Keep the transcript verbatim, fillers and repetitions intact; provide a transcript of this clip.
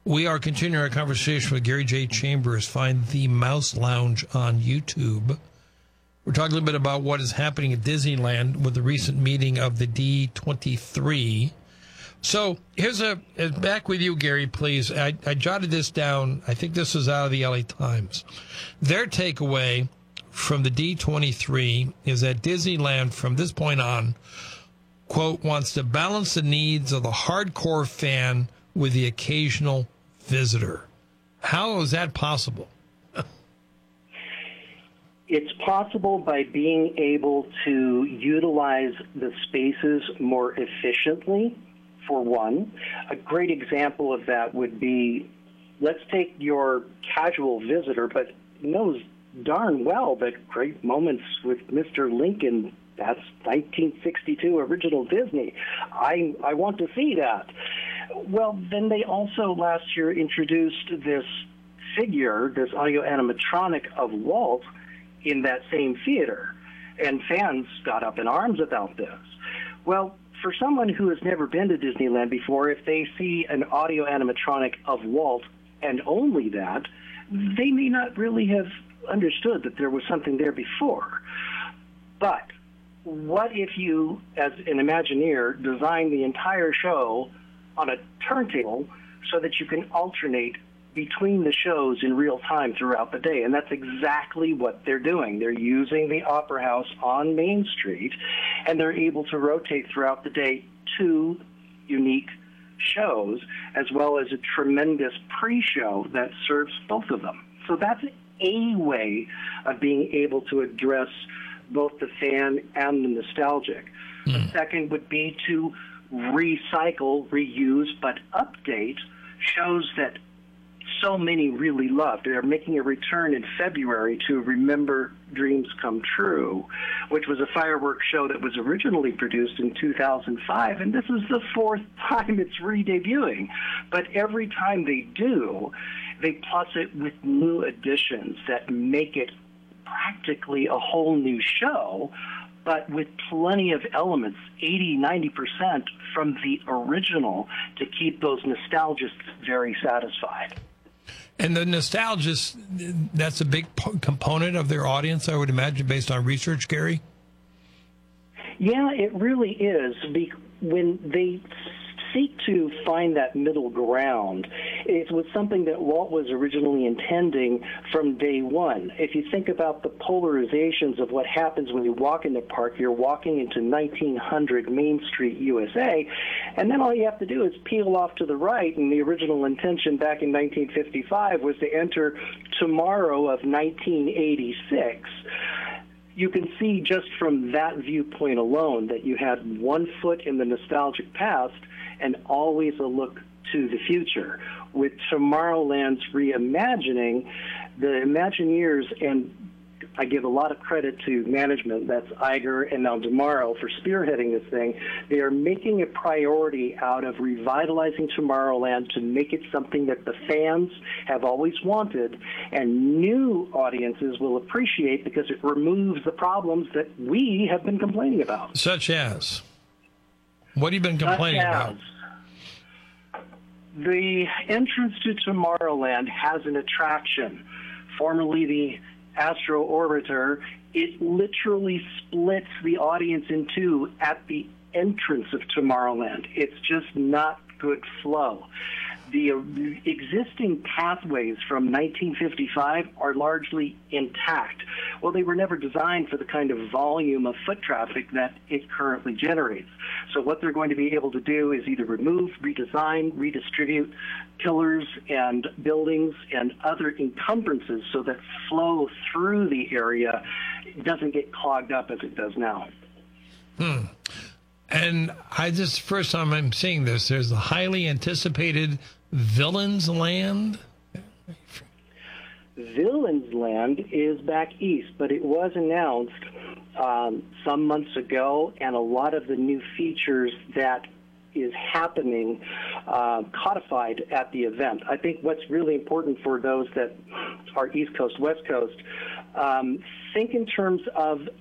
We are continuing our conversation with Gary J. Chambers. Find the Mouse Lounge on YouTube. We're talking a little bit about what is happening at Disneyland with the recent meeting of the D twenty-three. So here's a, back with you, Gary, please. I, I jotted this down. I think this is out of the L A Times. Their takeaway from the D twenty-three is that Disneyland, from this point on, quote, wants to balance the needs of the hardcore fan with the occasional visitor. How is that possible? It's possible by being able to utilize the spaces more efficiently, for one. A great example of that would be, let's take your casual visitor, but knows darn well that Great Moments with Mister Lincoln, that's nineteen sixty-two original Disney. I, I want to see that. Well, then they also last year introduced this figure, this audio animatronic of Walt, in that same theater, and fans got up in arms about this. Well, for someone who has never been to Disneyland before, if they see an audio animatronic of Walt and only that, they may not really have understood that there was something there before. But what if you, as an Imagineer, design the entire show on a turntable so that you can alternate between the shows in real time throughout the day? And that's exactly what they're doing. They're using the Opera House on Main Street, and they're able to rotate throughout the day two unique shows, as well as a tremendous pre-show that serves both of them. So that's a way of being able to address both the fan and the nostalgic. Mm. The second would be to recycle, reuse, but update shows that so many really loved. They're making a return in February to Remember Dreams Come True, which was a fireworks show that was originally produced in two thousand five, and this is the fourth time it's re-debuting. But every time they do, they plus it with new additions that make it practically a whole new show, but with plenty of elements, eighty, ninety percent from the original, to keep those nostalgists very satisfied. And the nostalgists, that's a big component of their audience, I would imagine, based on research, Gary? Yeah, it really is. When they seek to find that middle ground, it was something that Walt was originally intending from day one. If you think about the polarizations of what happens when you walk in the park, you're walking into nineteen hundred Main Street, U S A, and then all you have to do is peel off to the right, and the original intention back in nineteen fifty-five was to enter Tomorrow of nineteen eighty-six. You can see just from that viewpoint alone that you had one foot in the nostalgic past and always a look to the future. With Tomorrowland's reimagining, the Imagineers, and I give a lot of credit to management, that's Iger and now Tomorrow, for spearheading this thing. They are making a priority out of revitalizing Tomorrowland to make it something that the fans have always wanted and new audiences will appreciate, because it removes the problems that we have been complaining about. Such as? What have you been complaining about? The entrance to Tomorrowland has an attraction, formerly the Astro Orbiter. It literally splits the audience in two at the entrance of Tomorrowland. It's just not good flow. The existing pathways from nineteen fifty-five are largely intact. Well, they were never designed for the kind of volume of foot traffic that it currently generates. So what they're going to be able to do is either remove, redesign, redistribute pillars and buildings and other encumbrances so that flow through the area doesn't get clogged up as it does now. Hmm. And I just, first time I'm seeing this, there's the highly anticipated Villains Land. Villains Land is back east, but it was announced um, some months ago, and a lot of the new features that is happening uh, codified at the event. I think what's really important for those that are East Coast, West Coast, um, think in terms of